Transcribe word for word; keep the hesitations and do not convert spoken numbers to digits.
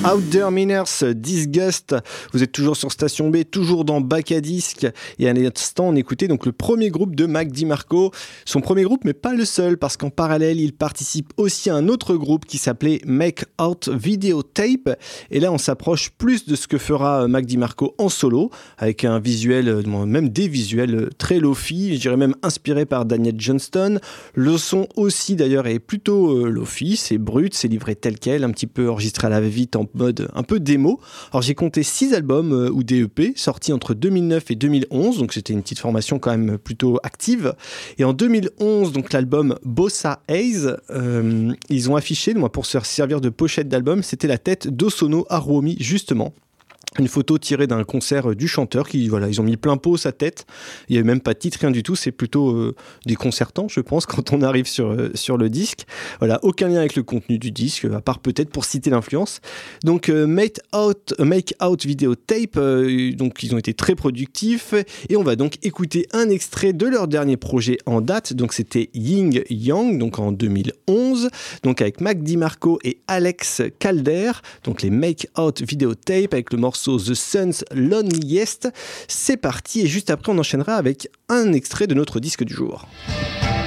Outderminers, Disgust, vous êtes toujours sur Station B, toujours dans Bac à Disque, et à l'instant on écoutait donc le premier groupe de Mac DiMarco, son premier groupe mais pas le seul, parce qu'en parallèle il participe aussi à un autre groupe qui s'appelait Make Out Video Tape, et là on s'approche plus de ce que fera Mac DiMarco en solo, avec un visuel, même des visuels très lo-fi, je dirais même inspiré par Daniel Johnston. Le son aussi d'ailleurs est plutôt euh, lo-fi, c'est brut, c'est livré tel quel, un petit peu enregistré à la vite en mode un peu démo. Alors j'ai compté six albums euh, ou des E P sortis entre deux mille neuf et deux mille onze, donc c'était une petite formation quand même plutôt active. Et en deux mille onze, donc l'album Bossa Haze, euh, ils ont affiché, moi pour se servir de pochette d'album, c'était la tête d'Osono Aruomi justement. Une photo tirée d'un concert du chanteur qui, voilà, ils ont mis plein pot sa tête. Il n'y avait même pas de titre, rien du tout. C'est plutôt euh, déconcertant, je pense, quand on arrive sur, euh, sur le disque. Voilà, aucun lien avec le contenu du disque, à part peut-être pour citer l'influence. Donc, euh, Make Out, Make Out Video Tape, euh, donc ils ont été très productifs. Et on va donc écouter un extrait de leur dernier projet en date. Donc, c'était Ying Yang, donc en deux mille onze. Donc, avec Mac DiMarco et Alex Calder. Donc, les Make Out Video Tape avec le morceau The Sun's Loneliest. C'est parti, et juste après on enchaînera avec un extrait de notre disque du jour.